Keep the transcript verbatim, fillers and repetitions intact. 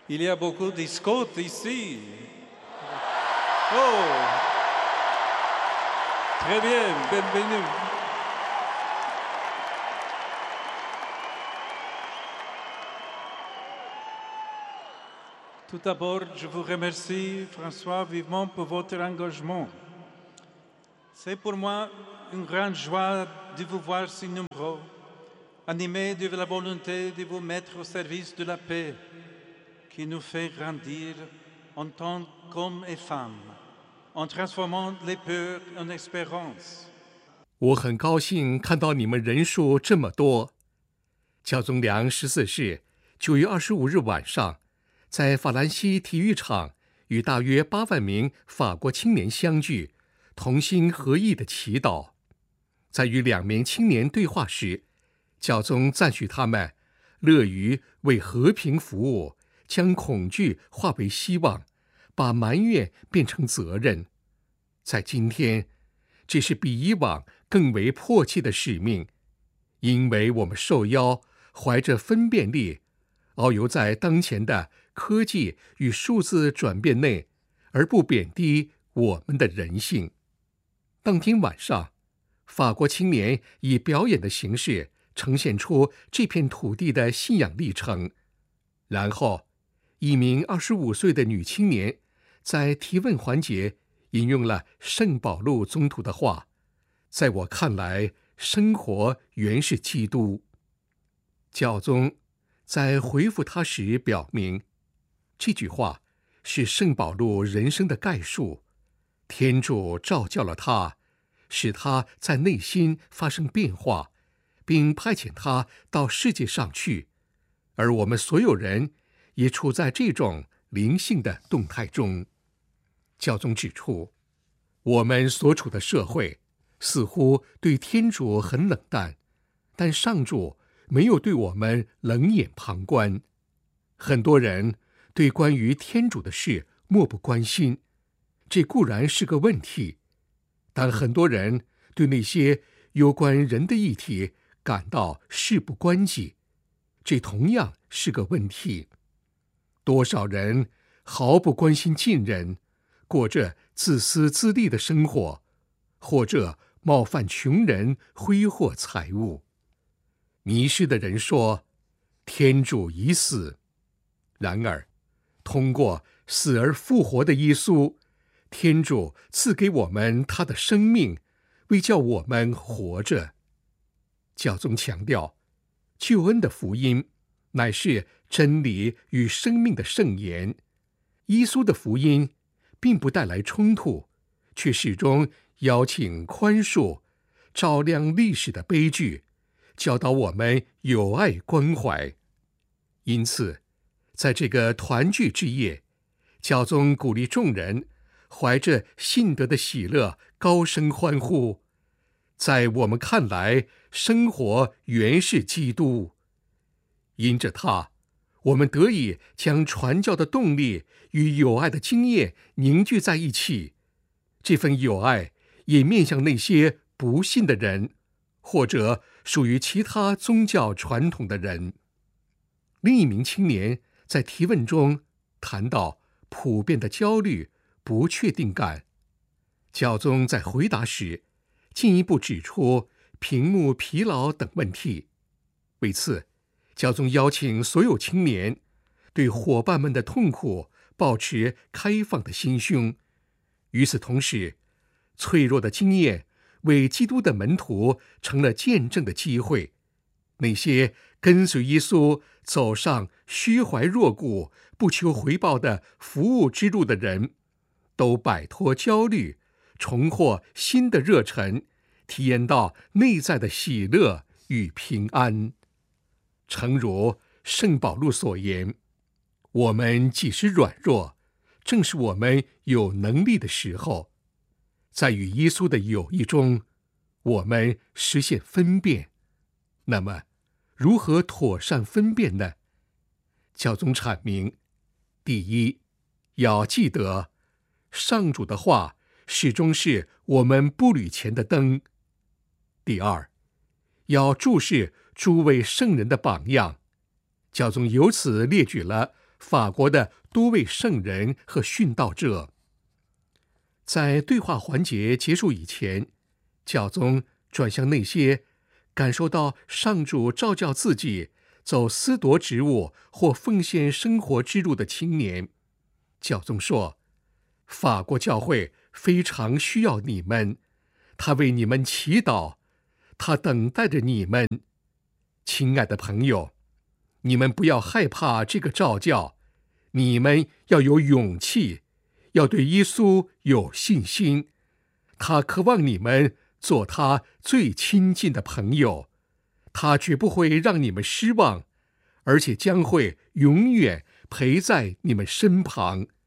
Il y a beaucoup de Scots ici. Oh, très bien, bienvenue. Tout d'abord, je vous remercie, François, vivement pour votre engagement. C'est pour moi une grande joie de vous voir si nombreux, animés de la volonté de vous mettre au service de la paix, qui nous fait grandir en tant qu'hommes et femmes, en transformant les peurs en espérance. 我很高兴看到你们人数这么多。教宗良十四世九月二十五日晚上，在法兰西体育场与大约八万名法国青年相聚，同心合意的祈祷。在与两名青年对话时，教宗赞许他们乐于为和平服务，将恐惧化为希望，把埋怨变成责任。在今天，这是比以往更为迫切的使命，因为我们受邀怀着分辨力，遨游在当前的科技与数字转变内，而不贬低我们的人性。当天晚上，法国青年以表演的形式呈现出这片土地的信仰历程。然后，一名二十五岁的女青年在提问环节引用了圣保禄宗徒的话：“在我看来，生活原是基督。”教宗在回复他时表明，这句话是圣保禄人生的概述。天主召教了他，使他在内心发生变化，并派遣他到世界上去，而我们所有人也处在这种灵性的动态中。教宗指出，我们所处的社会似乎对天主很冷淡，但上主没有对我们冷眼旁观。很多人对关于天主的事漠不关心，这固然是个问题，但很多人对那些有关人的议题感到事不关己，这同样是个问题。多少人毫不关心近人，过着自私自利的生活，或者冒犯穷人，挥霍财物。迷失的人说，天主已死。然而，通过死而复活的耶稣，天主赐给我们他的生命，为叫我们活着。教宗强调，救恩的福音乃是真理与生命的圣言。耶稣的福音并不带来冲突，却始终邀请宽恕，照亮历史的悲剧，教导我们友爱关怀。因此，在这个团聚之夜，教宗鼓励众人怀着信德的喜乐高声欢呼。在我们看来，生活原是基督。因着他，我们得以将传教的动力与友爱的经验凝聚在一起。这份友爱也面向那些不信的人，或者属于其他宗教传统的人。另一名青年在提问中谈到普遍的焦虑、不确定感。教宗在回答时进一步指出屏幕疲劳等问题。为此，教宗邀请所有青年对伙伴们的痛苦保持开放的心胸。与此同时，脆弱的经验为基督的门徒成了见证的机会。那些跟随耶稣走上虚怀若谷、不求回报的服务之路的人，都摆脱焦虑，重获新的热忱，体验到内在的喜乐与平安。诚如圣保禄所言，我们即使软弱，正是我们有能力的时候。在与耶稣的友谊中，我们实现分辨。那么，如何妥善分辨呢？教宗阐明：第一，要记得，上主的话始终是我们步履前的灯；第二，要注视诸位圣人的榜样。教宗由此列举了法国的多位圣人和殉道者。在对话环节结束以前，教宗转向那些感受到上主召叫自己走司铎职务或奉献生活之路的青年。教宗说，法国教会非常需要你们，他为你们祈祷，他等待着你们。亲爱的朋友，你们不要害怕这个召叫，你们要有勇气，要对耶稣有信心。他渴望你们做他最亲近的朋友，他绝不会让你们失望，而且将会永远陪在你们身旁。